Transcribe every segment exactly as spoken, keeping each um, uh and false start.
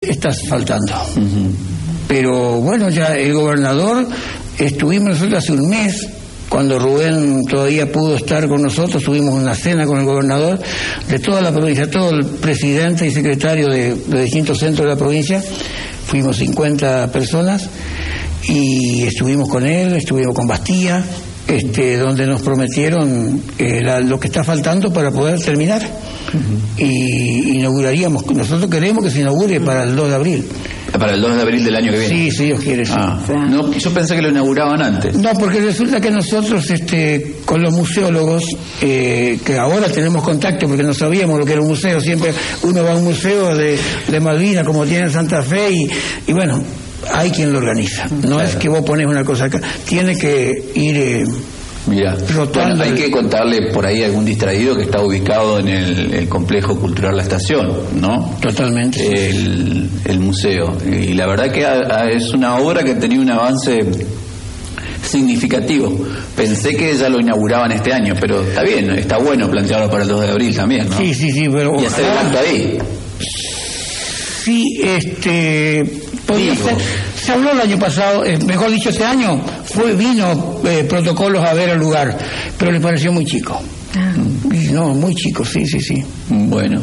está faltando. Uh-huh. Pero bueno, ya el gobernador, estuvimos nosotros hace un mes, cuando Rubén todavía pudo estar con nosotros, tuvimos una cena con el gobernador de toda la provincia, todo el presidente y secretario de, de distintos centros de la provincia, fuimos cincuenta personas y estuvimos con él, estuvimos con Bastía, este, donde nos prometieron eh, la, lo que está faltando para poder terminar. Uh-huh. Y inauguraríamos, nosotros queremos que se inaugure para el dos de abril. Para el dos de abril del año que viene. Sí, sí, Dios quiere. Sí. Ah, no, yo pensé que lo inauguraban antes. No, porque resulta que nosotros, este, con los museólogos, eh, que ahora tenemos contacto, porque no sabíamos lo que era un museo, siempre uno va a un museo de, de Malvinas, como tiene en Santa Fe, y, y bueno, hay quien lo organiza. No claro. Es que vos pones una cosa acá, tiene que ir... Eh, Mira, bueno, hay que contarle por ahí a algún distraído que está ubicado en el, el complejo cultural La Estación, ¿no? Totalmente. El, el museo. Y la verdad que a, a, es una obra que ha tenido un avance significativo. Pensé que ya lo inauguraban este año, pero está bien, está bueno plantearlo para el dos de abril también, ¿no? Sí, sí, sí, pero... Y hacer el acto ahí. Sí, este... podría ser... Se habló el año pasado, eh, mejor dicho, este año fue vino eh, protocolos a ver el lugar, pero le pareció muy chico. Ah. Y no, muy chico, sí, sí, sí. Bueno,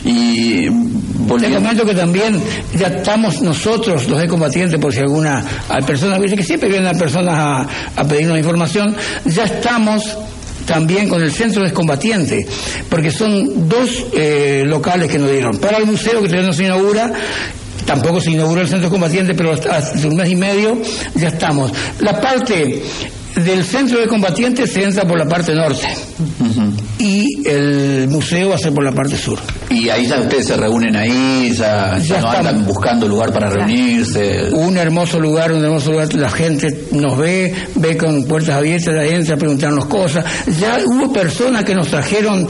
y volviendo... Te comento que también ya estamos nosotros, los excombatientes, por si alguna hay personas, viste que siempre vienen personas a, a pedirnos información, ya estamos también con el centro de excombatientes, porque son dos eh, locales que nos dieron. Para el museo, que todavía no se inaugura, tampoco se inauguró el centro combatiente, pero hace un mes y medio ya estamos. La parte del centro de combatientes se entra por la parte norte, uh-huh. Y el museo va a ser por la parte sur. Y ahí ya ustedes se reúnen ahí, ya, ya, ya no andan buscando lugar para reunirse. Un hermoso lugar, un hermoso lugar, la gente nos ve, ve con puertas abiertas, entra a preguntarnos cosas. Ya hubo personas que nos trajeron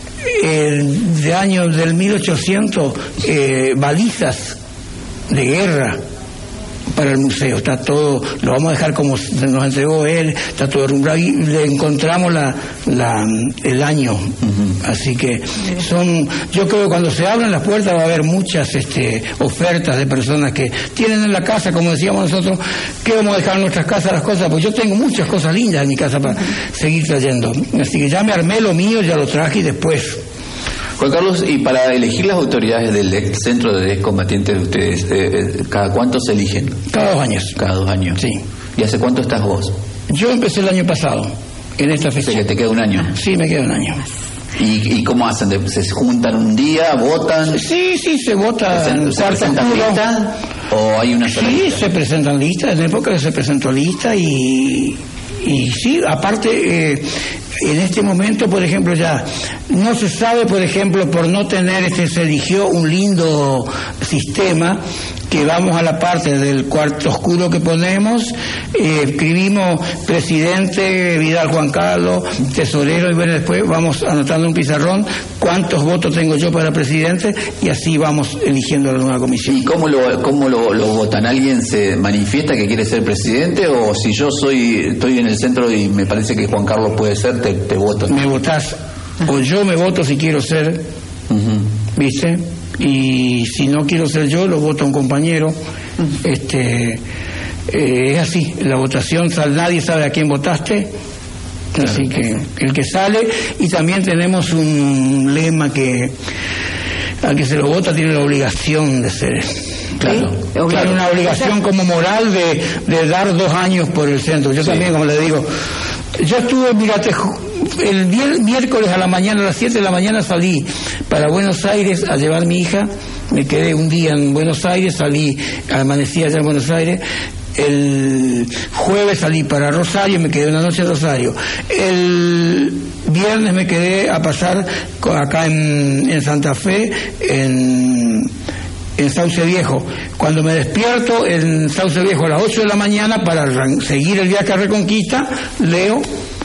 eh, de años del mil ochocientos eh, balizas de guerra para el museo. Está todo, lo vamos a dejar como nos entregó él, está todo derrumbado y le encontramos la, la el año. Uh-huh. Así que son, yo creo que cuando se abran las puertas va a haber muchas este, ofertas de personas que tienen en la casa, como decíamos nosotros, que vamos a dejar en nuestras casas las cosas, pues yo tengo muchas cosas lindas en mi casa para seguir trayendo. Así que ya me armé lo mío, ya lo traje y después. Juan Carlos, y para elegir las autoridades del centro de excombatientes de ustedes, eh, ¿cada cuánto se eligen? Cada dos años. Cada dos años. Sí. ¿Y hace cuánto estás vos? Yo empecé el año pasado, en esta fecha. O sea, que te queda un año. Sí, me queda un año. ¿Y, y cómo hacen? ¿Se juntan un día, votan? Sí, sí, se vota. ¿Se, se presentan listas? ¿O hay una sola Sí, lista? se presentan listas. En la época se presentó lista y... Y sí, aparte, eh, en este momento, por ejemplo, ya no se sabe, por ejemplo, por no tener, este, se eligió un lindo sistema, que vamos a la parte del cuarto oscuro que ponemos, eh, escribimos presidente, Vidal Juan Carlos, tesorero, y bueno, después vamos anotando un pizarrón cuántos votos tengo yo para presidente, y así vamos eligiendo la nueva comisión. ¿Y cómo lo, cómo lo, lo votan? ¿Alguien se manifiesta que quiere ser presidente, o si yo soy estoy en el centro y me parece que Juan Carlos puede ser, te, te voto? Me votás, o yo me voto si quiero ser, uh-huh. ¿Viste? Y si no quiero ser yo, lo vota un compañero. Este eh, es así, la votación, nadie sabe a quién votaste, claro. Así que el que sale. Y también tenemos un lema que al que se lo vota tiene la obligación de ser. Claro, ¿sí? Claro, una obligación como moral de, de dar dos años por el centro. Yo sí. También, como le digo, yo estuve, mirate, el miércoles a la mañana, a las siete de la mañana salí para Buenos Aires a llevar a mi hija, me quedé un día en Buenos Aires, salí, amanecí allá en Buenos Aires, el jueves salí para Rosario, me quedé una noche en Rosario, el viernes me quedé a pasar acá en, en Santa Fe, en... en Sauce Viejo. Cuando me despierto en Sauce Viejo a las ocho de la mañana para seguir el viaje a Reconquista, leo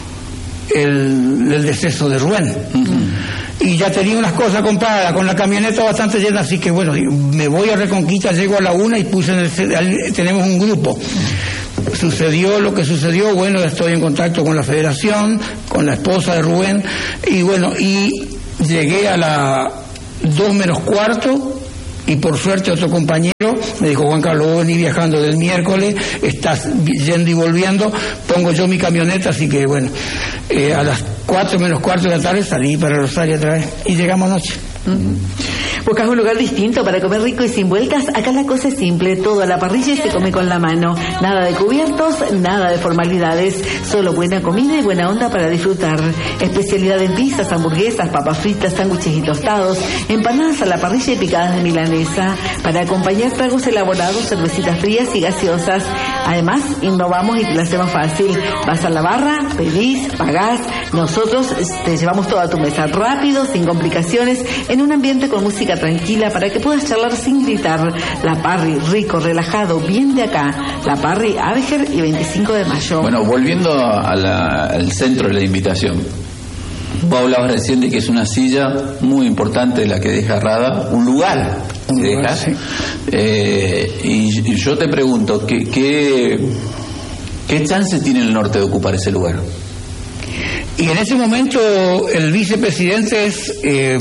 el, el deceso de Rubén. Uh-huh. Y ya tenía unas cosas compradas, con la camioneta bastante llena, así que bueno, me voy a Reconquista, llego a la una y puse en el, tenemos un grupo. Sucedió lo que sucedió, bueno, estoy en contacto con la federación, con la esposa de Rubén, y bueno, y llegué a las dos menos cuarto, Y por suerte otro compañero me dijo, Juan Carlos, vos venís viajando del miércoles, estás yendo y volviendo, pongo yo mi camioneta, así que bueno, eh, a las cuatro menos cuarto de la tarde salí para Rosario otra vez y llegamos anoche. Mm. ¿Buscas un lugar distinto para comer rico y sin vueltas? Acá la cosa es simple, todo a la parrilla y se come con la mano. Nada de cubiertos, nada de formalidades, solo buena comida y buena onda para disfrutar. Especialidad en pizzas, hamburguesas, papas fritas, sándwiches y tostados, empanadas a la parrilla y picadas de milanesa. Para acompañar tragos elaborados, cervecitas frías y gaseosas. Además, innovamos y te lo hacemos fácil. Vas a la barra, pedís, pagás. Nosotros te llevamos toda tu mesa rápido, sin complicaciones, en un ambiente con música tranquila para que puedas charlar sin gritar. La Parry, rico, relajado, bien de acá. La Parry, Abejer y veinticinco de mayo. Bueno, volviendo a la, al centro de la invitación. Vos hablabas recién de que es una silla muy importante la que deja Rada, un lugar que deja. Sí. Eh, y, y yo te pregunto, ¿qué, qué, ¿qué chance tiene el norte de ocupar ese lugar? Y en ese momento el vicepresidente es eh,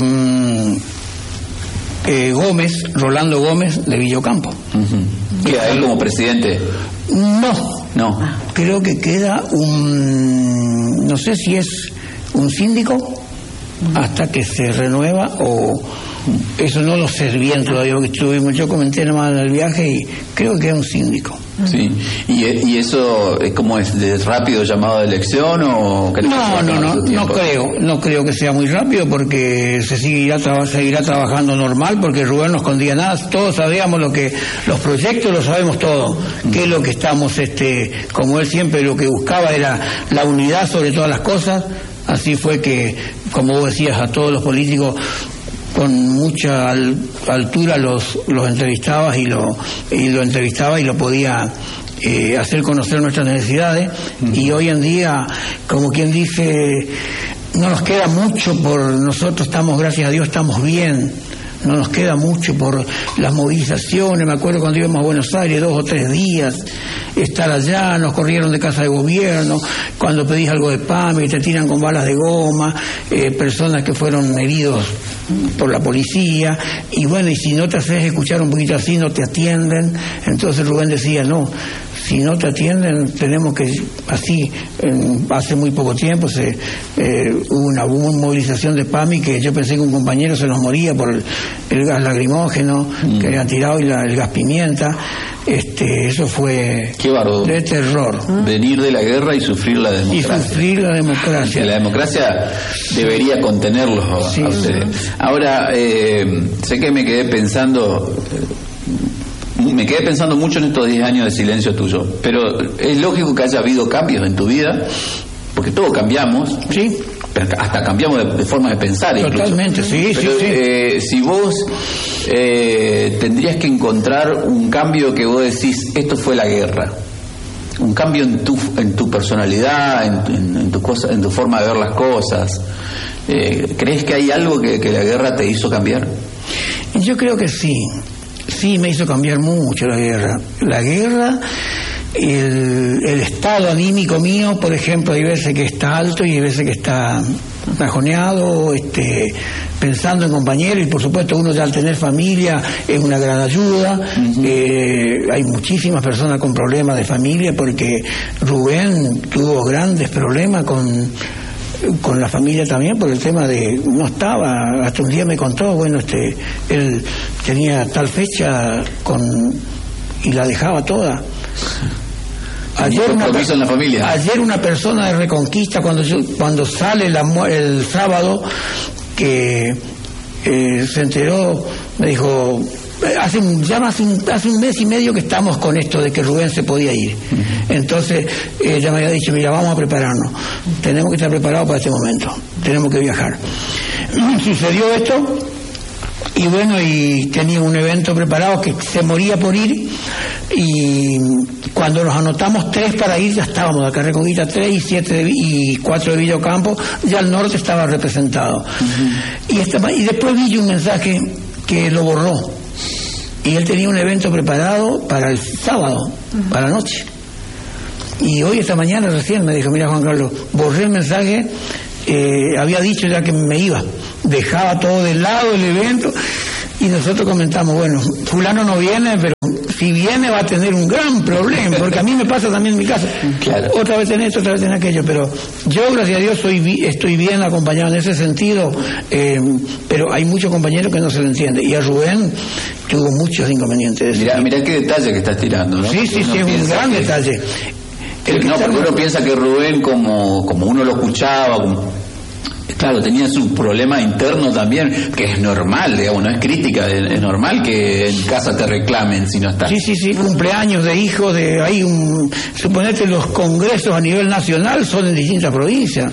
eh, Gómez, Rolando Gómez de Villocampo. Uh-huh. ¿Queda él como presidente? No, no. Creo que queda un, no sé si es un síndico hasta que se renueva o eso no lo sé bien todavía porque estuvimos, yo comenté nomás en el viaje y creo que es un síndico. Sí, y, y eso es como es de rápido llamado de elección o no no no no creo no creo que sea muy rápido porque se seguirá traba, seguirá trabajando normal porque Rubén no escondía nada, todos sabíamos lo que los proyectos lo sabemos todo, mm. que es lo que estamos este como él siempre lo que buscaba era la unidad sobre todas las cosas. Así fue que, como vos decías, a todos los políticos con mucha al, altura los los entrevistabas y lo y lo entrevistaba y lo podía eh, hacer conocer nuestras necesidades. Mm. Y hoy en día, como quien dice, no nos queda mucho por nosotros, estamos, gracias a Dios, estamos bien. No nos queda mucho por las movilizaciones. Me acuerdo cuando íbamos a Buenos Aires, dos o tres días, estar allá, nos corrieron de casa de gobierno, cuando pedís algo de P A M I te tiran con balas de goma, eh, personas que fueron heridos por la policía, y bueno, y si no te haces escuchar un poquito así, no te atienden. Entonces Rubén decía, no, si no te atienden, tenemos que, así, en, hace muy poco tiempo se eh, hubo una, hubo una movilización de P A M I que yo pensé que un compañero se nos moría por el, el gas lacrimógeno mm. que habían tirado y la, el gas pimienta. Este, eso fue Qué bárbaro. De terror. Venir de la guerra y sufrir la democracia. Y sufrir la democracia. Que la democracia debería contenerlos sí. a ustedes. Ahora, eh, sé que me quedé pensando... Me quedé pensando mucho en estos diez años de silencio tuyo, pero es lógico que haya habido cambios en tu vida, porque todos cambiamos, sí, hasta cambiamos de, de forma de pensar. Totalmente, incluso. sí, pero, sí, sí. Eh, si vos eh, tendrías que encontrar un cambio que vos decís, esto fue la guerra, un cambio en tu en tu personalidad, en, en, en tu cosa, en tu forma de ver las cosas, eh, ¿crees que hay algo que, que la guerra te hizo cambiar? Yo creo que sí. Sí, me hizo cambiar mucho la guerra. La guerra, el, el estado anímico mío, por ejemplo, hay veces que está alto y hay veces que está bajoneado, este, pensando en compañeros, y por supuesto uno ya al tener familia es una gran ayuda. Uh-huh. eh, hay muchísimas personas con problemas de familia porque Rubén tuvo grandes problemas con con la familia también por el tema de no estaba, hasta un día me contó, bueno, este él tenía tal fecha con y la dejaba toda. Ayer una, en la familia. ayer una persona de Reconquista cuando yo, cuando sale la, el sábado que eh, se enteró, me dijo, hace ya más un, hace un mes y medio que estamos con esto de que Rubén se podía ir. Uh-huh. Entonces ella me había dicho, mira, vamos a prepararnos, tenemos que estar preparados para este momento, tenemos que viajar. Sucedió esto y bueno, y tenía un evento preparado que se moría por ir, y cuando nos anotamos tres para ir, ya estábamos acá en Reconquista tres y siete de, y cuatro de Villocampo, ya el norte estaba representado. Uh-huh. y, esta, y después vi un mensaje que lo borró, y él tenía un evento preparado para el sábado, uh-huh, para la noche, y hoy esta mañana recién me dijo, mira Juan Carlos, borré el mensaje, eh, había dicho ya que me iba, dejaba todo de lado el evento, y nosotros comentamos, bueno, fulano no viene, pero si viene va a tener un gran problema, porque a mí me pasa también en mi casa. Claro. Otra vez en esto, otra vez en aquello, pero yo, gracias a Dios, soy estoy bien acompañado en ese sentido, eh, pero hay muchos compañeros que no se lo entienden, y a Rubén tuvo muchos inconvenientes. Mirá, mirá qué detalle que estás tirando, ¿no? Sí, sí, sí, es un gran que... detalle. El no, porque uno piensa que Rubén, como, como uno lo escuchaba, como... claro, tenía su problema interno también, que es normal, digamos, no es crítica, es normal que en casa te reclamen si no estás. Sí, sí, sí, cumpleaños de hijos, de hay un, suponete los congresos a nivel nacional son en distintas provincias.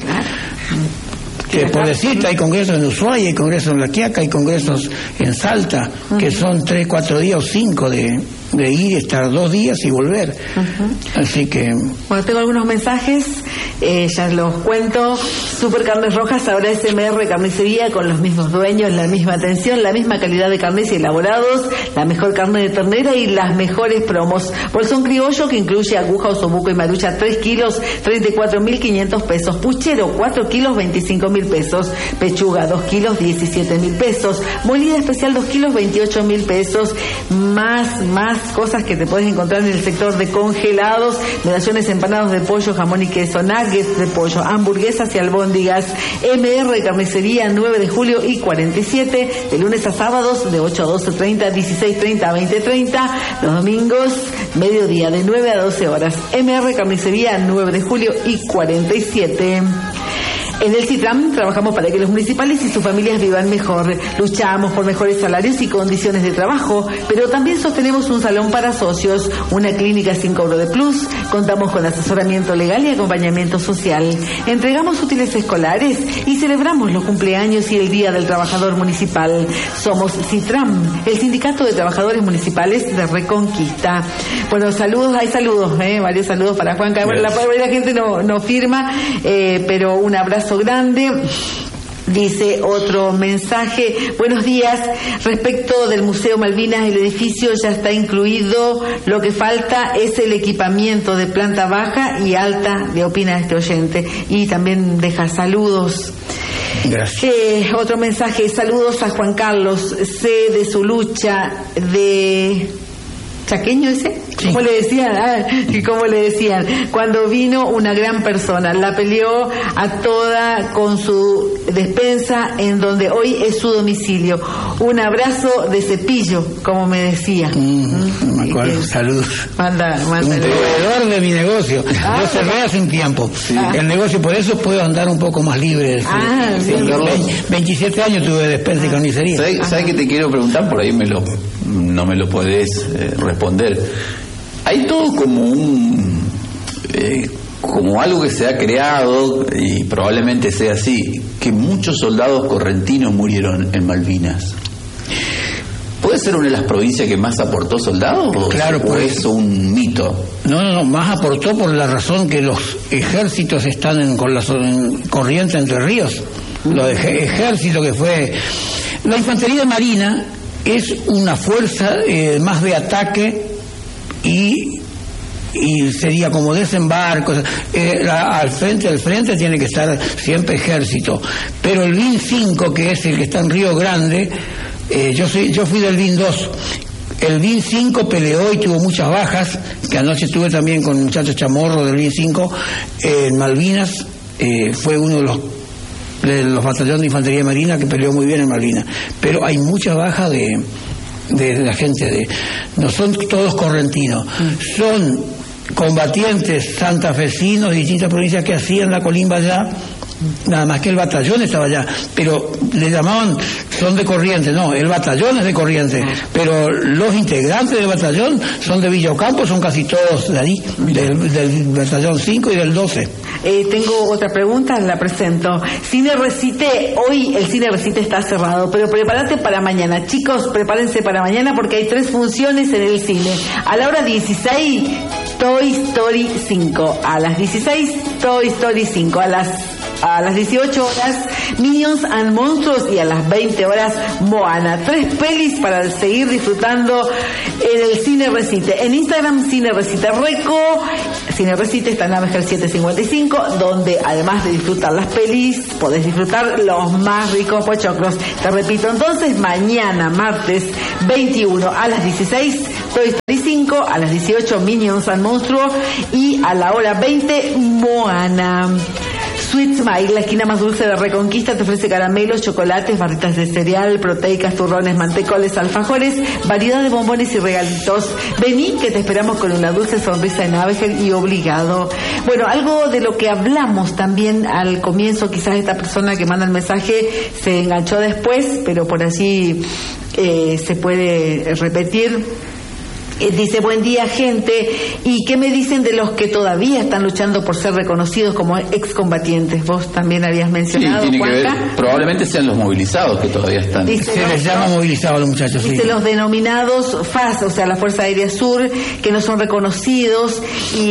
Que por decirte, hay congresos en Ushuaia, hay congresos en La Quiaca, hay congresos en Salta, uh-huh. que son tres, cuatro días o cinco de, de ir, estar dos días y volver. Uh-huh. Así que... Bueno, tengo algunos mensajes, eh, ya los cuento. Super Carnes Rojas, ahora S M R Carnicería, con los mismos dueños, la misma atención, la misma calidad de carnes y elaborados, la mejor carne de ternera y las mejores promos. Bolsón criollo, que incluye aguja, osobuco y marucha, tres kilos, treinta y cuatro mil quinientos pesos. Puchero, cuatro kilos, veinticinco mil pesos. Pechuga, dos kilos, diecisiete mil pesos. Molida especial, dos kilos, veintiocho mil pesos. Más, más cosas que te puedes encontrar en el sector de congelados, medallones empanados de pollo, jamón y queso, nuggets de pollo, hamburguesas y albóndigas. M R Carnicería, nueve de julio y cuarenta y siete, de lunes a sábados de ocho a doce treinta, dieciséis treinta a veinte treinta, los domingos mediodía de nueve a doce horas. M R Carnicería, nueve de julio y cuarenta y siete. En el CITRAM trabajamos para que los municipales y sus familias vivan mejor. Luchamos por mejores salarios y condiciones de trabajo, pero también sostenemos un salón para socios, una clínica sin cobro de plus, contamos con asesoramiento legal y acompañamiento social. Entregamos útiles escolares y celebramos los cumpleaños y el Día del Trabajador Municipal. Somos CITRAM, el Sindicato de Trabajadores Municipales de Reconquista. Bueno, saludos, hay saludos, ¿eh? varios saludos para Juanca. Bueno, la, la gente no, no firma, eh, pero un abrazo grande. Dice otro mensaje: buenos días, respecto del Museo Malvinas, el edificio ya está incluido, lo que falta es el equipamiento de planta baja y alta, le opina este oyente, y también deja saludos. Gracias. Eh, otro mensaje: saludos a Juan Carlos, sé de su lucha de... ¿Chaqueño ese? Sí. ¿Cómo le decían? Ah, ¿cómo le decían? Cuando vino una gran persona, la peleó a toda con su despensa en donde hoy es su domicilio. Un abrazo de Cepillo, como me decía. Mm, me acuerdo, eh, saludos. Manda, manda. Un proveedor de mi negocio. Ah, Yo cerré hace un tiempo. Sí. Ah. El negocio, por eso puedo andar un poco más libre. Ah, sí, sí, veintisiete años tuve despensa y carnicería. ¿Sabes sabe que te quiero preguntar? Por ahí me lo, no me lo podés eh, responder. Hay todo como un eh, como algo que se ha creado, y probablemente sea así, que muchos soldados correntinos murieron en Malvinas. ¿Puede ser una de las provincias que más aportó soldados? ¿O, claro, o pues, es un mito? No, no, no, más aportó por la razón que los ejércitos están en, con la en corriente entre ríos. Los ejércitos que fue... La infantería marina es una fuerza eh, más de ataque y y sería como desembarco, eh, al frente al frente tiene que estar siempre ejército, pero el B I N cinco, que es el que está en Río Grande, eh, yo soy yo fui del B I N dos. El B I N cinco peleó y tuvo muchas bajas, que anoche estuve también con muchachos chamorros del B I N cinco eh, en Malvinas. Eh, fue uno de los de los batallones de infantería marina que peleó muy bien en Malvinas, pero hay mucha baja de de la gente de... No son todos correntinos, mm. son combatientes santafesinos de distintas provincias que hacían la colimba allá, nada más que el batallón estaba allá, pero le llamaban, son de Corrientes, no, el batallón es de Corrientes, pero los integrantes del batallón son de Villa Ocampo, son casi todos de ahí, del, del batallón cinco y del doce. Eh, tengo otra pregunta, la presento. Cine Recite, hoy el Cine Recite está cerrado, pero prepárate para mañana. Chicos, prepárense para mañana porque hay tres funciones en el cine. A la hora dieciséis, Toy Story cinco. A las dieciséis, Toy Story cinco. A las A las dieciocho horas, Minions and Monstruos, y a las veinte horas, Moana. Tres pelis para seguir disfrutando en el Cine Recite. En Instagram, Cine Recite Reco. Cine Recite está en la Mejor siete cincuenta y cinco, donde además de disfrutar las pelis, podés disfrutar los más ricos pochoclos. Te repito, entonces, mañana, martes veintiuno, a las dieciséis, Toy Story cinco, a las dieciocho, Minions and Monstruos, y a la hora veinte, Moana. Sweet Smile, la esquina más dulce de Reconquista, te ofrece caramelos, chocolates, barritas de cereal, proteicas, turrones, mantecoles, alfajores, variedad de bombones y regalitos. Vení, que te esperamos con una dulce sonrisa en Abeger y obligado. Bueno, algo de lo que hablamos también al comienzo, quizás esta persona que manda el mensaje se enganchó después, pero por allí eh, se puede repetir. Dice, buen día, gente. ¿Y qué me dicen de los que todavía están luchando por ser reconocidos como excombatientes? Vos también habías mencionado, sí, tiene Juanca. que ver, probablemente sean los movilizados que todavía están. Dice Se los, les llama movilizados a los muchachos. Dice sí. los denominados F A S, o sea, la Fuerza Aérea Sur, que no son reconocidos,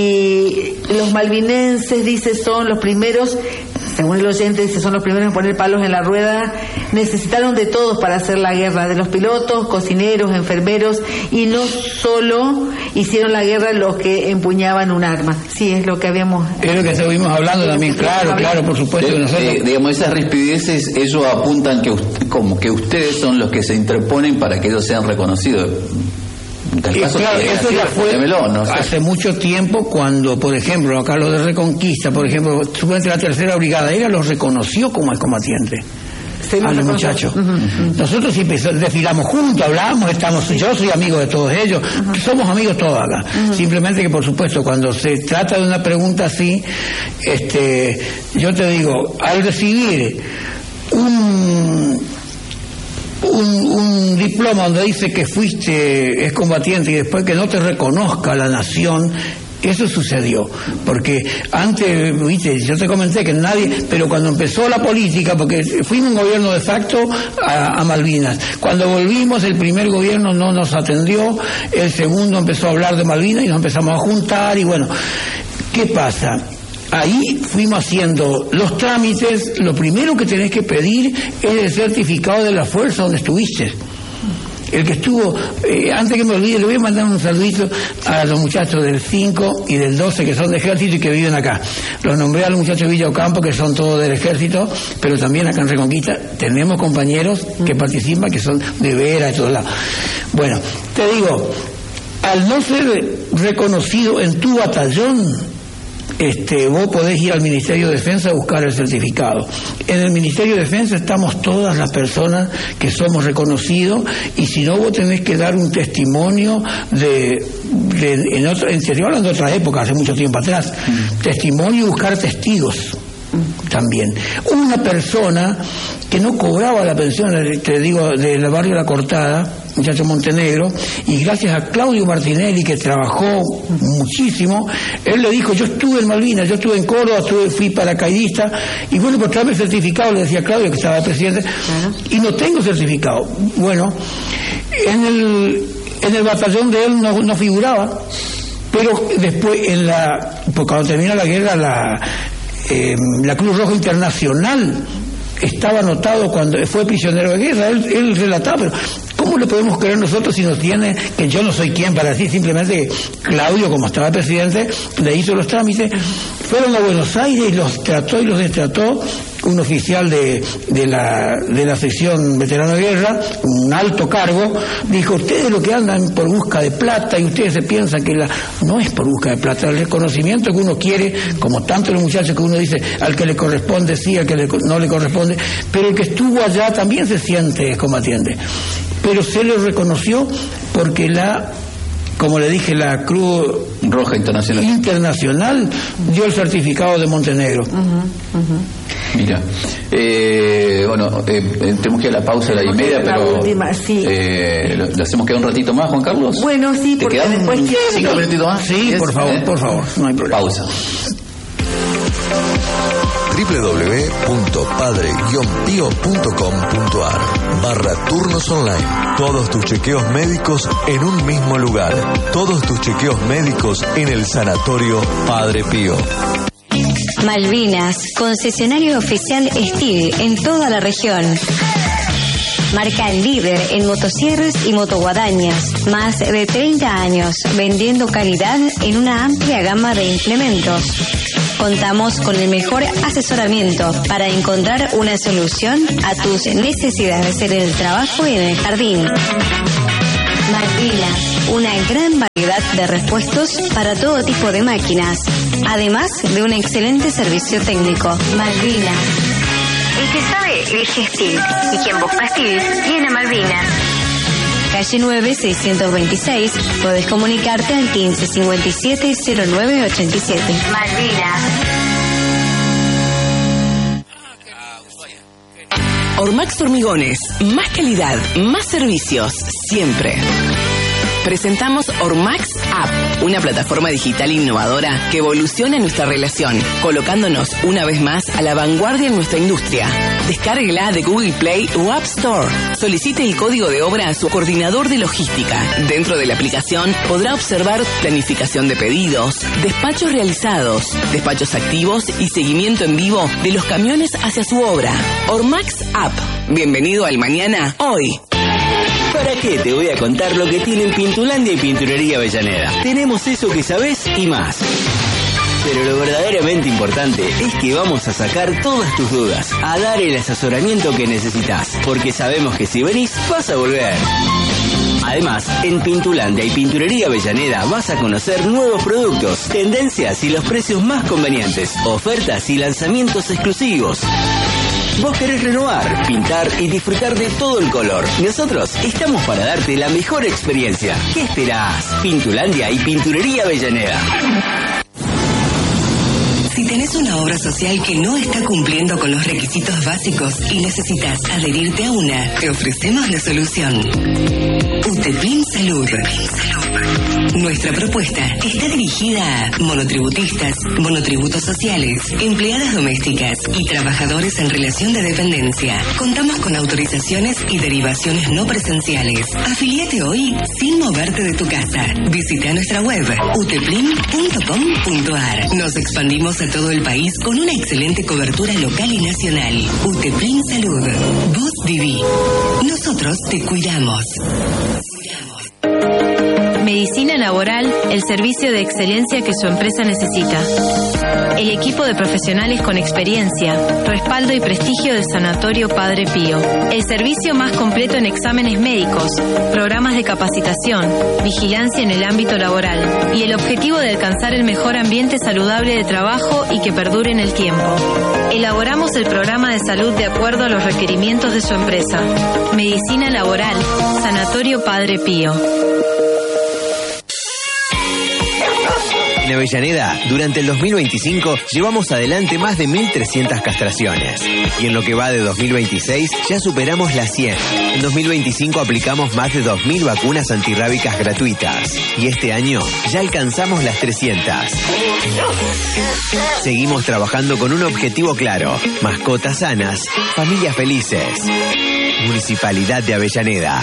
y los malvinenses, dice, son los primeros, según el oyente, dice, son los primeros en poner palos en la rueda. Necesitaron de todos para hacer la guerra, de los pilotos, cocineros, enfermeros, y no solo hicieron la guerra los que empuñaban un arma. Sí, es lo que habíamos... Es lo que estuvimos hablando también, claro, claro, por supuesto. De, que nosotros... de, digamos, esas rispideces, ellos apuntan que usted, como que ustedes son los que se interponen para que ellos sean reconocidos. En tal caso, claro, eso así, ya fue no sé. hace mucho tiempo, cuando, por ejemplo, acá lo de Reconquista, por ejemplo, supuestamente la tercera brigada era, los reconoció como excombatientes a los muchachos. Uh-huh, uh-huh. Nosotros sí desfilamos juntos, hablamos, estamos, sí. Yo soy amigo de todos ellos, uh-huh. Somos amigos todos acá. Uh-huh. Simplemente que, por supuesto, cuando se trata de una pregunta así, este, yo te digo, al recibir un Un, un diploma donde dice que fuiste excombatiente y después que no te reconozca la nación, eso sucedió, porque antes, viste, yo te comenté que nadie, pero cuando empezó la política, porque fuimos un gobierno de facto a, a Malvinas, cuando volvimos el primer gobierno no nos atendió, el segundo empezó a hablar de Malvinas y nos empezamos a juntar y bueno, ¿qué pasa? Ahí fuimos haciendo los trámites. Lo primero que tenés que pedir es el certificado de la fuerza donde estuviste. El que estuvo, eh, antes que me olvide, le voy a mandar un saludito a los muchachos del cinco y del doce que son de ejército y que viven acá. Los nombré a los muchachos de Villa Ocampo, que son todos del ejército, pero también acá en Reconquista tenemos compañeros que participan, que son de Vera, de todos lados. Bueno, te digo, al no ser reconocido en tu batallón, Este, vos podés ir al Ministerio de Defensa a buscar el certificado. En el Ministerio de Defensa estamos todas las personas que somos reconocidos, y si no, vos tenés que dar un testimonio de, de en otra, estoy hablando de otra época, hace mucho tiempo atrás, mm. testimonio y buscar testigos también. Una persona que no cobraba la pensión, te digo, del barrio La Cortada, muchacho Montenegro, y gracias a Claudio Martinelli, que trabajó muchísimo, él le dijo, yo estuve en Malvinas, yo estuve en Córdoba, estuve, fui paracaidista, y bueno, pues tráeme el certificado, le decía Claudio, que estaba de presidente, uh-huh. y no tengo certificado. Bueno, en el, en el batallón de él no, no figuraba, pero después, en la, pues cuando terminó la guerra, la, eh, la Cruz Roja Internacional estaba anotado cuando fue prisionero de guerra. Él, él relataba, pero ¿cómo le podemos creer nosotros si nos tiene, que yo no soy quien para decir, simplemente que Claudio, como estaba presidente, le hizo los trámites, fueron a Buenos Aires y los trató y los destrató un oficial de, de la de la sección veterano de guerra, un alto cargo, dijo, ustedes lo que andan por busca de plata, y ustedes se piensan que la no es por busca de plata, el reconocimiento que uno quiere, como tanto los muchachos que uno dice, al que le corresponde sí, al que le, no le corresponde, pero el que estuvo allá también se siente combatiente, pero se le reconoció porque la, como le dije, la Cruz Roja Internacional Internacional dio el certificado de Montenegro. Uh-huh, uh-huh. Mira, eh, bueno, eh, tenemos que ir a la pausa a la y media, pero última, sí. eh, ¿lo, ¿lo hacemos quedar un ratito más, Juan Carlos? Bueno, sí, ¿te porque quedan después cinco minutitos más? Sí, por favor, ¿eh? por favor, no hay problema. Pausa. doble u doble u doble u punto padre guion pío punto com punto a r barra turnos online. Todos tus chequeos médicos en un mismo lugar. Todos tus chequeos médicos en el Sanatorio Padre Pío. Malvinas, concesionario oficial Steel en toda la región. Marca líder en motosierras y motoguadañas. Más de treinta años vendiendo calidad en una amplia gama de implementos. Contamos con el mejor asesoramiento para encontrar una solución a tus necesidades en el trabajo y en el jardín. Malvinas, una gran variedad de repuestos para todo tipo de máquinas, además de un excelente servicio técnico. Malvinas. El que sabe elige Steel y quien busca Steel viene a Malvinas. Calle nueve, seiscientos veintiséis. Podés comunicarte al quince cincuenta y siete cero nueve ochenta y siete. Malvinas. Ormax Hormigones, más calidad, más servicios, siempre. Presentamos Ormax App, una plataforma digital innovadora que evoluciona nuestra relación, colocándonos una vez más a la vanguardia en nuestra industria. Descárguela de Google Play o App Store. Solicite el código de obra a su coordinador de logística. Dentro de la aplicación podrá observar planificación de pedidos, despachos realizados, despachos activos y seguimiento en vivo de los camiones hacia su obra. Ormax App. Bienvenido al mañana, hoy. ¿Para qué te voy a contar lo que tienen Pintulandia y Pinturería Avellaneda? Tenemos eso que sabés y más. Pero lo verdaderamente importante es que vamos a sacar todas tus dudas, a dar el asesoramiento que necesitas, porque sabemos que si venís vas a volver. Además, en Pintulandia y Pinturería Avellaneda vas a conocer nuevos productos, tendencias y los precios más convenientes, ofertas y lanzamientos exclusivos. Vos querés renovar, pintar y disfrutar de todo el color. Nosotros estamos para darte la mejor experiencia. ¿Qué esperás? Pintulandia y Pinturería Avellaneda. Si tenés una obra social que no está cumpliendo con los requisitos básicos y necesitas adherirte a una, te ofrecemos la solución. Uteplin Salud. Nuestra propuesta está dirigida a monotributistas, monotributos sociales, empleadas domésticas y trabajadores en relación de dependencia. Contamos con autorizaciones y derivaciones no presenciales. Afiliate hoy sin moverte de tu casa. Visita nuestra web uteplin punto com punto ar. Nos expandimos a todo el país con una excelente cobertura local y nacional. Uteplin Salud. Vos viví. Nosotros te cuidamos. Medicina laboral, el servicio de excelencia que su empresa necesita. El equipo de profesionales con experiencia, respaldo y prestigio del Sanatorio Padre Pío. El servicio más completo en exámenes médicos, programas de capacitación, vigilancia en el ámbito laboral y el objetivo de alcanzar el mejor ambiente saludable de trabajo y que perdure en el tiempo. Elaboramos el programa de salud de acuerdo a los requerimientos de su empresa. Medicina laboral, Sanatorio Padre Pío. En Avellaneda, durante el dos mil veinticinco, llevamos adelante más de mil trescientas castraciones. Y en lo que va de dos mil veintiséis, ya superamos las cien. En dos mil veinticinco aplicamos más de dos mil vacunas antirrábicas gratuitas. Y este año, ya alcanzamos las trescientas. Seguimos trabajando con un objetivo claro: mascotas sanas, familias felices. Municipalidad de Avellaneda.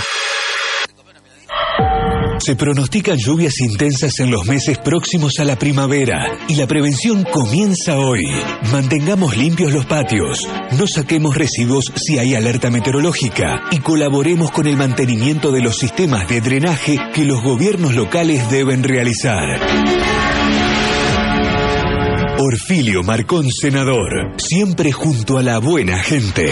Se pronostican lluvias intensas en los meses próximos a la primavera y la prevención comienza hoy. Mantengamos limpios los patios, no saquemos residuos si hay alerta meteorológica y colaboremos con el mantenimiento de los sistemas de drenaje que los gobiernos locales deben realizar. Orfilio Marcón, senador, siempre junto a la buena gente.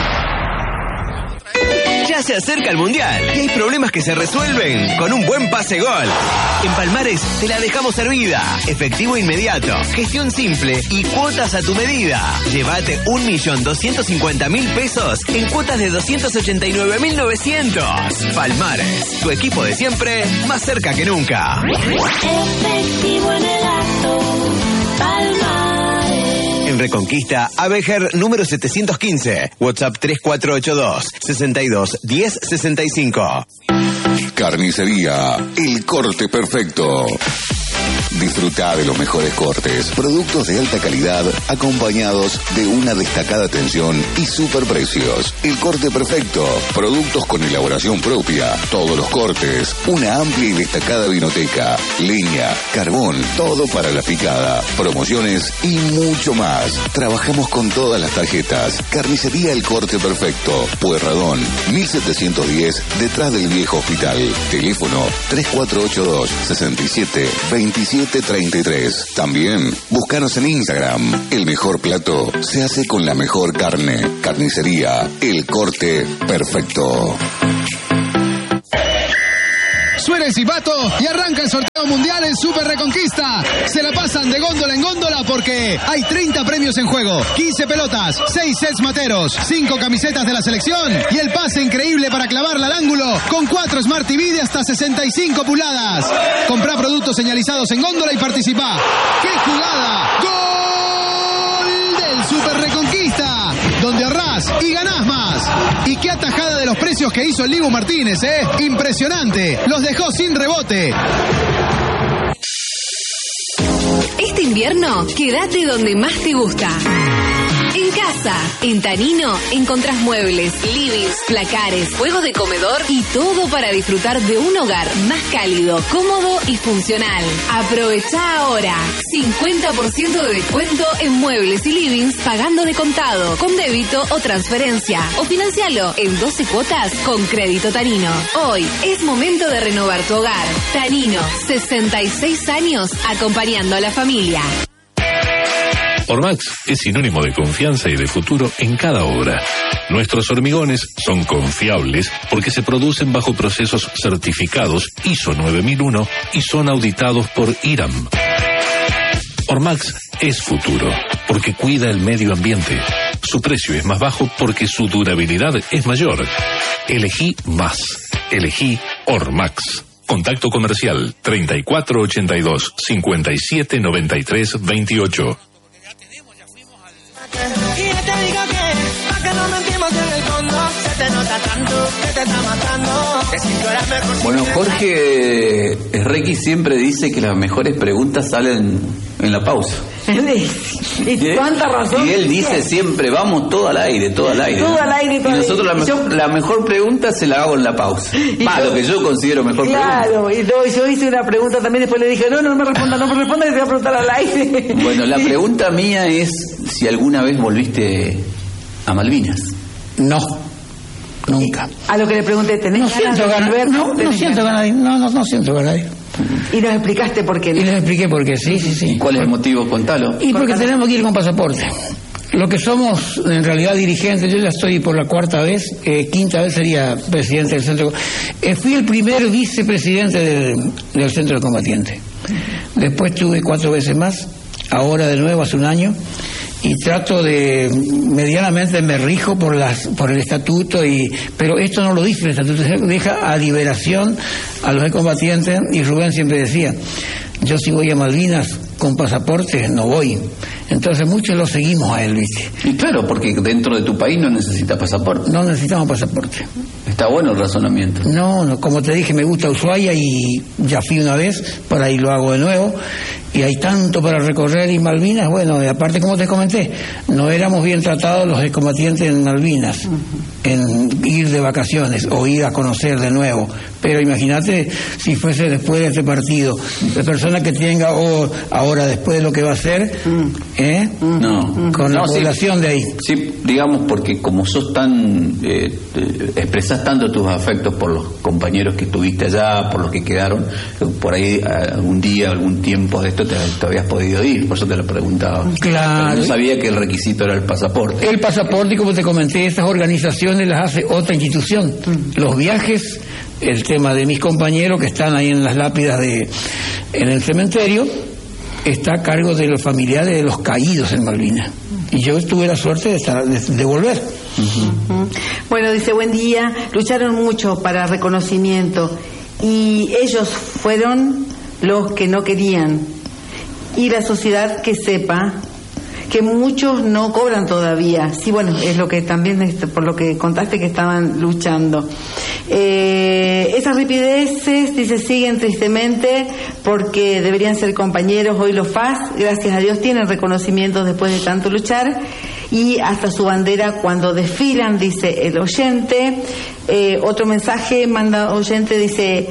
Ya se acerca el Mundial y hay problemas que se resuelven con un buen pase gol. En Palmares te la dejamos servida. Efectivo inmediato, gestión simple y cuotas a tu medida. Llévate un millón doscientos cincuenta mil pesos en cuotas de doscientos ochenta y nueve mil novecientos. Palmares, tu equipo de siempre, más cerca que nunca. Efectivo en el acto, Palmares. En Reconquista, Abejer número setecientos quince. WhatsApp tres cuatro ocho dos, sesenta y dos, diez sesenta y cinco. Carnicería El Corte Perfecto. Disfruta de los mejores cortes, productos de alta calidad acompañados de una destacada atención y superprecios. El Corte Perfecto, productos con elaboración propia, todos los cortes, una amplia y destacada vinoteca, leña, carbón, todo para la picada, promociones y mucho más. Trabajamos con todas las tarjetas. Carnicería El Corte Perfecto, Pueyrredón, mil setecientos diez, detrás del viejo hospital. Teléfono tres cuatro ocho dos, seis siete, dos siete tres tres. También búscanos en Instagram. El mejor plato se hace con la mejor carne. Carnicería El Corte Perfecto. Suena el silbato y arranca el sorteo mundial en Super Reconquista. Se la pasan de góndola en góndola porque hay treinta premios en juego, quince pelotas, seis sets materos, cinco camisetas de la selección y el pase increíble para clavarla al ángulo con cuatro Smart T V de hasta sesenta y cinco pulgadas. Comprá productos señalizados en góndola y participá. ¡Qué jugada! ¡Gol del Super Reconquista! Donde ahorrás y ganás más. Y qué atajada de los precios que hizo el Dibu Martínez, ¿eh? Impresionante. Los dejó sin rebote. Este invierno, quédate donde más te gusta. En casa, en Tanino, encontrás muebles, livings, placares, juegos de comedor y todo para disfrutar de un hogar más cálido, cómodo y funcional. Aprovecha ahora. cincuenta por ciento de descuento en muebles y livings pagando de contado, con débito o transferencia. O financialo en doce cuotas con crédito Tanino. Hoy es momento de renovar tu hogar. Tanino, sesenta y seis años acompañando a la familia. Ormax es sinónimo de confianza y de futuro en cada obra. Nuestros hormigones son confiables porque se producen bajo procesos certificados I S O nueve mil uno y son auditados por I R A M. Ormax es futuro porque cuida el medio ambiente. Su precio es más bajo porque su durabilidad es mayor. Elegí más. Elegí Ormax. Contacto comercial treinta y cuatro ochenta y dos, cincuenta y siete noventa y tres veintiocho. Y yo te digo que, pa' que no mentimos en el fondo, se te nota tanto que te está matando. Que si tú eras mejor. Bueno, Jorge Requi siempre dice que las mejores preguntas salen en la pausa. ¿Y cuánta razón? Y él dice siempre, vamos todo al aire, todo al aire. Todo al aire, todo y nosotros al aire. la, me- Yo- la mejor pregunta se la hago en la pausa. Va, lo que yo considero mejor Claro, y no, yo hice una pregunta también, después le dije, no, no me responda, no me responda, que te voy a preguntar al aire. pregunta. Bueno, la pregunta mía es si alguna vez volviste a Malvinas. No, nunca. A lo que le pregunté, ¿tenés No ganas siento de ganas, volver? no, no ¿Tenés siento ganas de ir, no, no, no siento ganas de ir. Y nos explicaste por qué. Y les expliqué por qué, sí, sí, sí. ¿Cuál es el motivo? Contalo. Y porque tenemos que ir con pasaporte. Lo que somos, en realidad, dirigentes, yo ya estoy por la cuarta vez, eh, quinta vez sería presidente del centro. Eh, fui el primer vicepresidente del, del centro de combatientes. Después tuve cuatro veces más, ahora de nuevo hace un año, y trato de, medianamente me rijo por las por el estatuto, y pero esto no lo dice el estatuto, deja a liberación a los combatientes, y Rubén siempre decía, yo si voy a Malvinas con pasaporte no voy. Entonces muchos lo seguimos a él, ¿viste? Y claro, porque dentro de tu país no necesitas pasaporte. No necesitamos pasaporte. Está bueno el razonamiento. No, no, como te dije, me gusta Ushuaia y ya fui una vez, por ahí lo hago de nuevo, y hay tanto para recorrer. Y Malvinas, bueno, y aparte, como te comenté, no éramos bien tratados los excombatientes en Malvinas, en ir de vacaciones o ir a conocer de nuevo. Pero imagínate si fuese después de este partido, la persona que tenga o ahora después de lo que va a hacer, ¿eh? No, con la no, sí, población de ahí. Sí, digamos, porque como sos tan, eh, eh, expresás tanto tus afectos por los compañeros que tuviste allá, por los que quedaron, eh, por ahí algún día, algún tiempo de esto te, te habías podido ir, por eso te lo preguntaba. Claro. Pero no sabía que el requisito era el pasaporte. El pasaporte, como te comenté, estas organizaciones las hace otra institución. Los viajes, el tema de mis compañeros que están ahí en las lápidas de en el cementerio, está a cargo de los familiares de los caídos en Malvinas. Y yo tuve la suerte de, estar, de, de volver. Ujú. Bueno, dice, buen día, lucharon mucho para reconocimiento y ellos fueron los que no querían. Y la sociedad que sepa que muchos no cobran todavía. Sí, bueno, es lo que también, este, por lo que contaste que estaban luchando. Eh, esas ripideces, dice, siguen tristemente porque deberían ser compañeros. Hoy los F A S, gracias a Dios, tienen reconocimientos después de tanto luchar, y hasta su bandera cuando desfilan, dice el oyente. Eh, otro mensaje manda oyente, dice,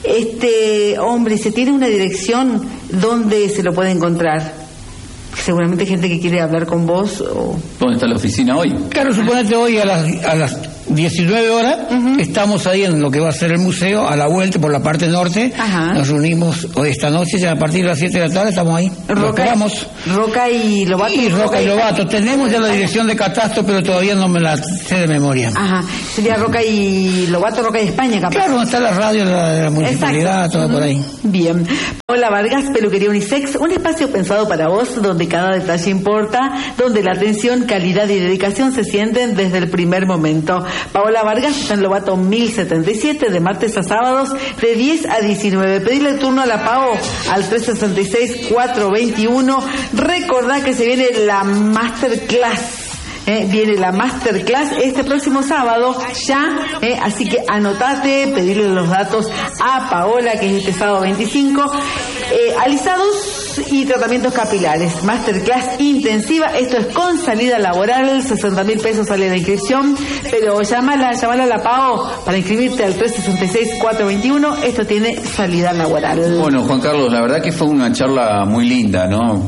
este hombre, ¿se tiene una dirección donde se lo puede encontrar? Seguramente gente que quiere hablar con vos. O... ¿Dónde está la oficina hoy? Claro, suponete hoy a las, a las diecinueve horas, uh-huh. estamos ahí en lo que va a ser el museo, a la vuelta por la parte norte. Ajá. Nos reunimos hoy esta noche, ya a partir de las siete de la tarde estamos ahí. Lo esperamos. Roca y Lobato. Y Roca, Roca y Lobato. Tenemos ya la dirección de catastro, pero todavía no me la sé de memoria. Ajá. Sería Roca y Lobato, Roca y España, capaz. Claro, donde está la radio de la, de la municipalidad, exacto. todo uh-huh. por ahí. Bien. Paola Vargas, Peluquería Unisex, un espacio pensado para vos, donde cada detalle importa, donde la atención, calidad y dedicación se sienten desde el primer momento. Paola Vargas está en Lobato mil setenta y siete, de martes a sábados, de diez a diecinueve. Pedirle el turno a la Pao al tres sesenta y seis, cuatrocientos veintiuno. Recordá que se viene la Masterclass. Eh, viene la Masterclass este próximo sábado ya, eh, así que anotate, pedirle los datos a Paola, que es este sábado veinticinco. Eh, alisados y tratamientos capilares, Masterclass intensiva, esto es con salida laboral, sesenta mil pesos sale la inscripción, pero llámala, llámala a la Pao para inscribirte al tres sesenta y seis, cuatrocientos veintiuno, esto tiene salida laboral. Bueno, Juan Carlos, la verdad que fue una charla muy linda, ¿no?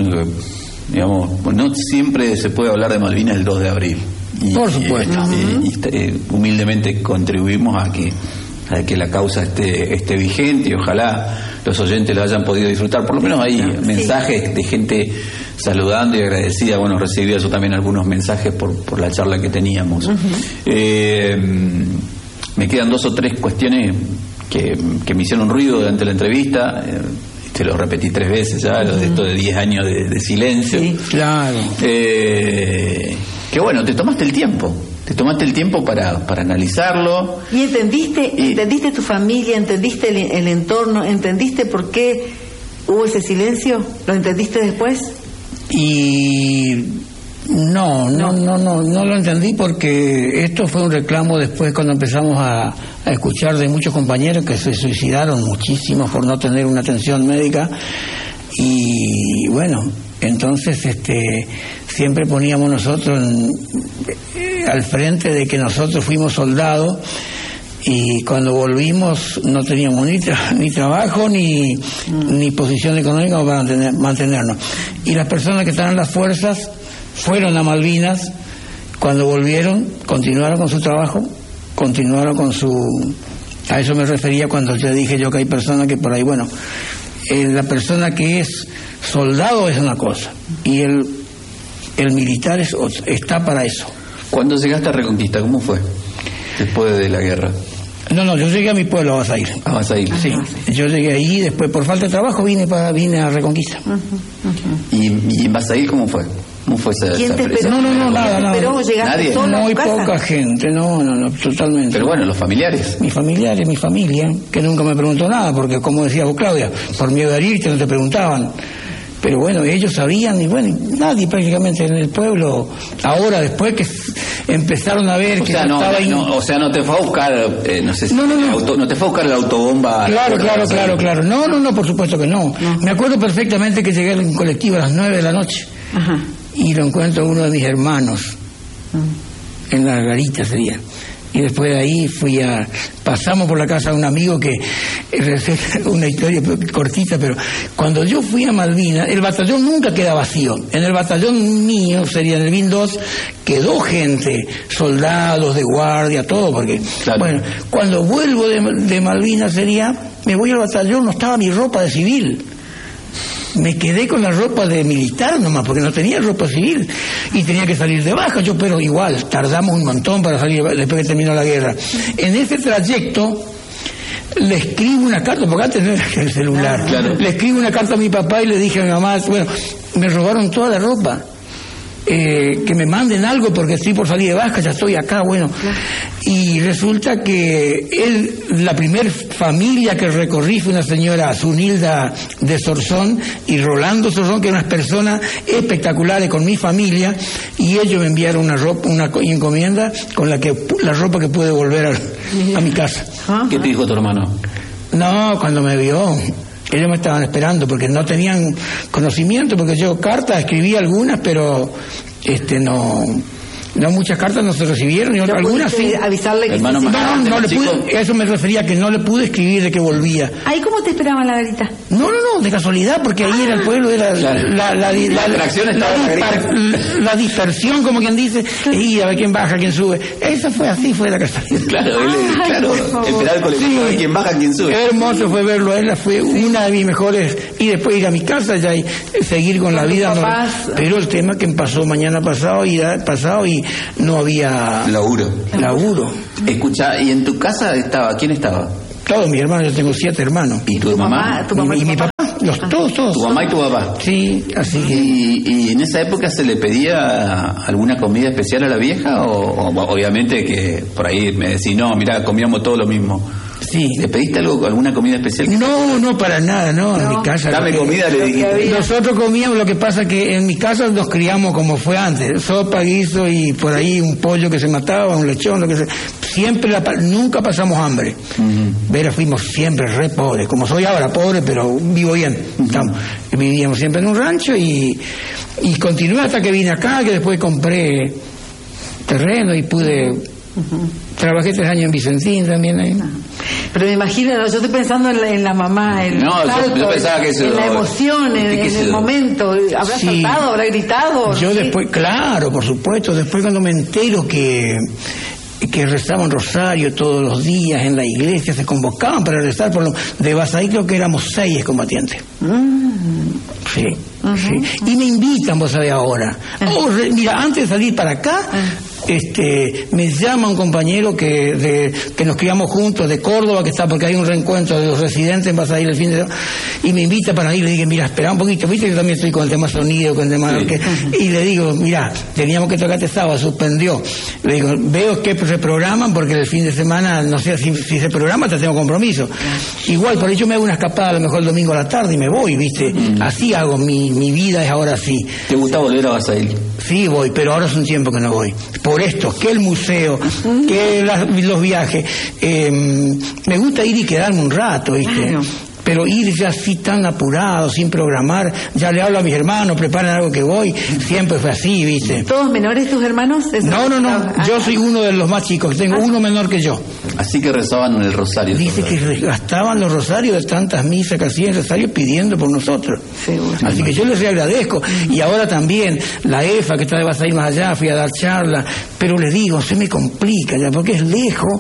Digamos, no siempre se puede hablar de Malvinas el dos de abril. Y, por supuesto. Y, y, y, y humildemente contribuimos a que a que la causa esté esté vigente, y ojalá los oyentes lo hayan podido disfrutar. Por lo menos hay sí. mensajes de gente saludando y agradecida. Bueno, recibí yo también algunos mensajes por, por la charla que teníamos. Uh-huh. Eh, me quedan dos o tres cuestiones que, que me hicieron ruido durante la entrevista. Eh, te lo repetí tres veces ya, lo de esto de diez años de, de silencio. Sí, claro. Eh, que bueno, te tomaste el tiempo. Te tomaste el tiempo para, para analizarlo. ¿Y entendiste, y, entendiste tu familia, entendiste el, el entorno, entendiste por qué hubo ese silencio? ¿Lo entendiste después? Y no, no, no, no, no lo entendí, porque esto fue un reclamo después cuando empezamos a, a escuchar de muchos compañeros que se suicidaron muchísimos por no tener una atención médica. Y bueno, entonces este siempre poníamos nosotros en, eh, al frente de que nosotros fuimos soldados, y cuando volvimos no teníamos ni, tra- ni trabajo ni, mm. ni posición económica para mantener, mantenernos. Y las personas que están en las fuerzas fueron a Malvinas, cuando volvieron continuaron con su trabajo, continuaron con su... A eso me refería cuando te dije yo que hay personas que por ahí, bueno, eh, la persona que es soldado es una cosa, y el, el militar es, está para eso. ¿Cuándo llegaste a Reconquista? ¿Cómo fue? Después de la guerra. No, no, yo llegué a mi pueblo, a Basair. A Basair. Sí, yo llegué ahí, después por falta de trabajo vine para vine a Reconquista. Uh-huh, uh-huh. ¿Y, y en Basair cómo fue? ¿Cómo fue esa, ¿Quién esa te esperó? No, no, no, nada, nada. ¿Pero llegaste ¿Nadie? solo Muy a tu casa? poca gente, no, no, no, totalmente. Pero bueno, los familiares. Mis familiares, mi familia, que nunca me preguntó nada, porque como decía vos, Claudia, por miedo de herirte no te preguntaban. Pero bueno, ellos sabían, y bueno, nadie prácticamente en el pueblo, ahora después que empezaron a ver o que sea, no, estaba ahí... no, o sea, no te fue a buscar, eh, no sé si no, no, no. Auto, no te fue a buscar la autobomba. Claro, la claro, claro, claro. No, no, no, por supuesto que no. no. Me acuerdo perfectamente que llegué en colectivo a las nueve de la noche. Ajá. Y lo encuentro a uno de mis hermanos, uh-huh. en la garita sería. Y después de ahí fui a... Pasamos por la casa de un amigo que... Una historia cortita, pero cuando yo fui a Malvinas, el batallón nunca queda vacío. En el batallón mío, sería en el B I N dos, quedó gente, soldados de guardia, todo, porque... Claro. Bueno, cuando vuelvo de, de Malvinas sería... Me voy al batallón, no estaba mi ropa de civil. Me quedé con la ropa de militar nomás, porque no tenía ropa civil y tenía que salir de baja. Yo, pero igual, tardamos un montón para salir después que terminó la guerra. En ese trayecto le escribo una carta, porque antes no era el celular. Claro. Le escribo una carta a mi papá y le dije a mi mamá, bueno, me robaron toda la ropa. eh, que me manden algo porque estoy por salir de Vasca, ya estoy acá, bueno. Y resulta que él, la primer familia que recorrí fue una señora Zunilda de Sorzón y Rolando Sorzón, que eran unas personas espectaculares con mi familia, y ellos me enviaron una ropa, una encomienda con la que la ropa que pude volver a, a mi casa. ¿Qué te dijo tu hermano? No, cuando me vio, ellos me estaban esperando porque no tenían conocimiento, porque yo cartas escribí algunas, pero este no no muchas cartas no se recibieron y otras, algunas sí. Avisarle que hermano, sí, no, no, no le pude, eso me refería a que no le pude escribir de que volvía. ¿Ahí cómo te esperaban la garita? No, no, no, de casualidad, porque ahí ah. era el pueblo, era claro. la, la, la, la, la, atracción la, la, la, la dispersión, como quien dice, y a ver quién baja, quién sube. Eso fue así, fue la casualidad. Claro, él, Ay, claro, esperar el colectivo de quién baja, quién sube. Qué hermoso fue verlo a él, fue sí. una de mis mejores, y después ir a mi casa ya y seguir con, con la vida. No, pero el tema que me pasó mañana pasado y pasado y no había laburo. Laburo. Escucha, ¿y en tu casa estaba? ¿Quién estaba? Todos mis hermanos, yo tengo siete hermanos. ¿Y tu, ¿Tu mamá? mamá? ¿Tu mamá y, y mi papá? Los, ah. todos, todos. ¿Tu mamá y tu papá? Sí, así que... ¿Y, y en esa época se le pedía alguna comida especial a la vieja? O, o obviamente que por ahí me decís, no, mira, comíamos todo lo mismo. Sí. ¿Le pediste algo, alguna comida especial? No, no, para nada, no, no. En mi casa. Dame que, comida, le dije. Nosotros comíamos, lo que pasa que en mi casa nos criamos como fue antes, sopa, guiso y por ahí un pollo que se mataba, un lechón, lo que sea. Siempre, la, nunca pasamos hambre. Uh-huh. Vera, fuimos siempre re pobres, como soy ahora, pobre, pero vivo bien. Uh-huh. Estamos, vivíamos siempre en un rancho y, y continué hasta que vine acá, que después compré terreno y pude... Uh-huh. Trabajé tres años en Vicentín también ahí. No. Pero me imagino, yo estoy pensando en la, en la mamá, en, no, el salto, yo pensaba que eso, en la emoción, en, en el momento. ¿Habrá sí. saltado, habrá gritado? Yo ¿sí? después, claro, por supuesto, después cuando me entero que que rezaban rosario todos los días en la iglesia, se convocaban para rezar por lo de Basaí, creo que éramos seis combatientes. Mm. Sí, uh-huh, sí. Uh-huh. Y me invitan, vos sabés, ahora. Uh-huh. Oh, re, mira, antes de salir para acá, uh-huh. este, me llama un compañero que de, que nos criamos juntos de Córdoba, que está, porque hay un reencuentro de los residentes en Basaí el fin de semana, y me invita para ir. Le dije, mira, espera un poquito, viste que también estoy con el tema sonido, con el tema sí. que, uh-huh. y le digo, mira, teníamos que tocar este sábado, suspendió. Le digo, veo que se programan porque el fin de semana, no sé si, si se programa, te tengo compromiso. Uh-huh. Igual, por ello me hago una escapada a lo mejor el domingo a la tarde y me voy, viste. Uh-huh. Así hago, mi, mi vida es ahora así. ¿Te gusta volver a Basaí? Sí, voy, pero ahora es un tiempo que no voy. Por esto, que el museo, uh-huh. que la, los viajes. Eh, me gusta ir y quedarme un rato, viste. Claro. Pero ir ya así tan apurado, sin programar, ya le hablo a mis hermanos, preparan algo que voy, siempre fue así, ¿viste? ¿Todos menores tus hermanos? No, no, no, ah, yo soy uno de los más chicos, tengo ah. uno menor que yo. Así que rezaban el rosario. Dice que gastaban los rosarios de tantas misas que hacían rosario pidiendo por nosotros. Seguro. Así que yo les agradezco. Y ahora también, la E F A, que está de Basaí más allá, fui a dar charla, pero les digo, se me complica ya, porque es lejos,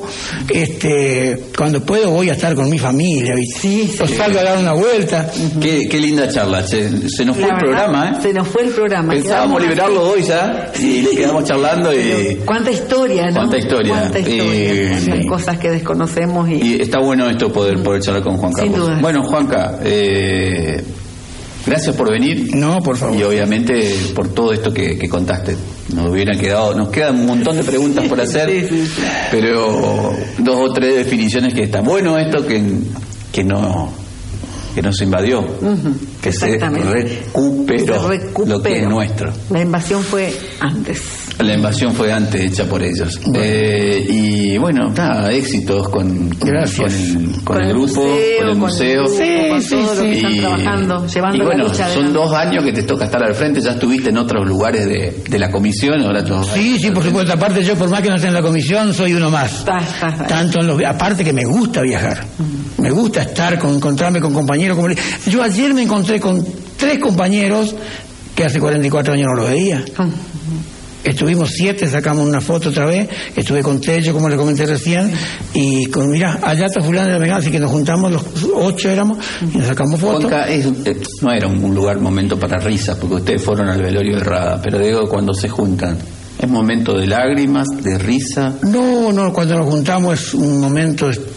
este, cuando puedo voy a estar con mi familia, ¿viste? Sí, sí. O salgo a dar una vuelta. Uh-huh. Qué, qué linda charla, se, se nos fue la el verdad, programa, ¿eh? Se nos fue el programa. Pensábamos liberarlo hoy ya y le quedamos charlando y... Cuánta historia, ¿no? Cuánta historia. Cuánta historia, eh, cuántas sí. cosas que desconocemos. Y... y está bueno esto, poder, poder charlar con Juan Carlos. Sin duda. Bueno, Juanca, eh, gracias por venir. No, por favor. Y obviamente por todo esto que, que contaste. Nos hubieran quedado, nos quedan un montón de preguntas por hacer, sí, sí, sí. pero dos o tres definiciones que están bueno esto que, que no... que no se invadió, uh-huh. que se recuperó, se recuperó lo que es nuestro. La invasión fue antes. La invasión fue antes, hecha por ellos. Bueno. Eh, y bueno, nada, éxitos con, con, con, el, con, con el grupo, museo, con el museo. Con, sí, con sí, todo sí. lo que están trabajando, llevando y bueno, la lucha. Son dos años que te toca estar al frente, ya estuviste en otros lugares de, de la comisión, ahora todos. Sí, sí, por supuesto. Aparte, yo por más que no esté en la comisión, soy uno más. Está, está, está. Tanto en los, aparte que me gusta viajar. Uh-huh. Me gusta estar, con, encontrarme con compañeros. Como, yo ayer me encontré con tres compañeros que hace cuarenta y cuatro años no los veía. Uh-huh. Estuvimos siete, sacamos una foto otra vez, estuve con Tello, como le comenté recién, y con, mirá, allá está fulano de la Vegana, así que nos juntamos, los ocho éramos, y nos sacamos fotos. Juanca, es, no era un lugar, momento para risa, porque ustedes fueron al velorio de Rada, pero digo, cuando se juntan, ¿es momento de lágrimas, de risa? No, no, cuando nos juntamos es un momento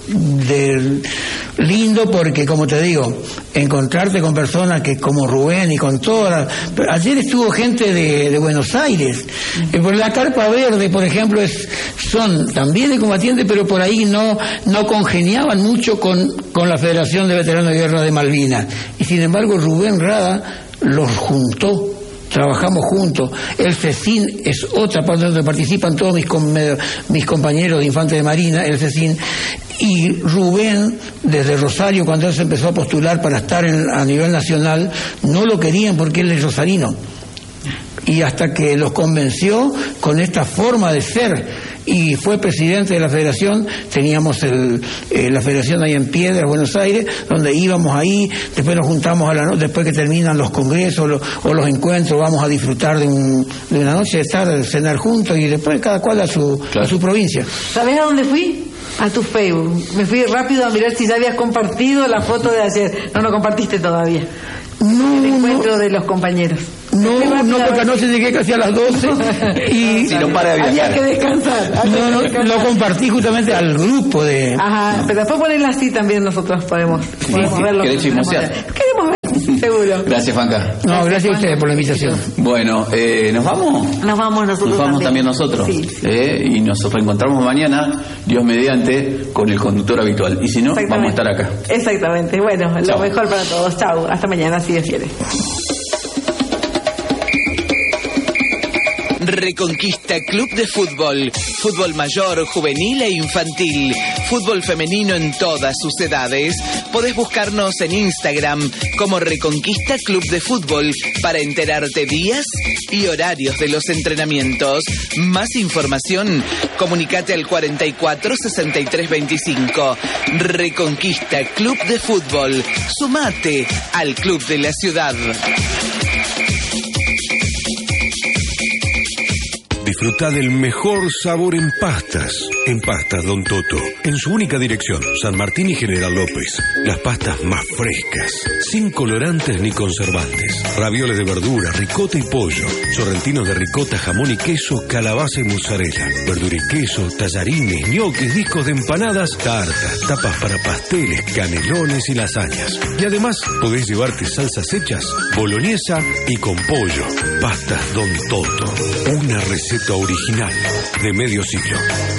del lindo porque, como te digo, encontrarte con personas que como Rubén y con todas las... Ayer estuvo gente de, de Buenos Aires, eh, por la Carpa Verde, por ejemplo, es, son también de combatientes, pero por ahí no no congeniaban mucho con, con la Federación de Veteranos de Guerra de Malvinas, y sin embargo Rubén Rada los juntó. Trabajamos juntos. El CECIN es otra parte donde participan todos mis, com mis compañeros de Infantes de Marina, el CECIN. Y Rubén, desde Rosario, cuando él se empezó a postular para estar en, a nivel nacional, no lo querían porque él es rosarino. Y hasta que los convenció con esta forma de ser y fue presidente de la federación, teníamos el, eh, la federación ahí en Piedras, Buenos Aires, donde íbamos ahí, después nos juntamos a la noche, después que terminan los congresos lo, o los encuentros, vamos a disfrutar de, un, de una noche de estar, de cenar juntos, y después cada cual a su, claro. a su provincia. ¿Sabés a dónde fui? A tu Facebook. Me fui rápido a mirar si ya habías compartido la foto de ayer. No, no compartiste todavía. No, el encuentro no. de los compañeros. No, no, porque anoche llegué casi a las doce y si no para de había que descansar. Había no, no, que descansar. Lo compartí justamente al grupo de... Ajá, pero después ponerla así también nosotros podemos, sí, podemos sí, verlo. ¿Querés chismosear? Queremos ver, seguro. Gracias, Juanca. No, gracias a ustedes por la invitación. Bueno, eh, ¿nos vamos? Nos vamos nosotros Nos vamos también, también nosotros. Sí. Eh, y nos reencontramos mañana, Dios mediante, con el conductor habitual. Y si no, vamos a estar acá. Exactamente. Bueno, Chau. Lo mejor para todos. Chau. Hasta mañana, si Dios quiere. Reconquista Club de Fútbol. Fútbol mayor, juvenil e infantil. Fútbol femenino en todas sus edades. Podés buscarnos en Instagram como Reconquista Club de Fútbol para enterarte días y horarios de los entrenamientos. Más información, comunicate al cuarenta y cuatro, sesenta y tres veinticinco. Reconquista Club de Fútbol. Sumate al club de la ciudad. Disfruta del mejor sabor en pastas. En Pastas Don Toto. En su única dirección, San Martín y General López. Las pastas más frescas, sin colorantes ni conservantes. Ravioles de verdura, ricota y pollo. Sorrentinos de ricota, jamón y queso, calabaza y mozzarella. Verdura y queso, tallarines, ñoques, discos de empanadas, tartas, tapas para pasteles, canelones y lasañas. Y además, podés llevarte salsas hechas, boloñesa y con pollo. Pastas Don Toto. Una receta original de medio siglo.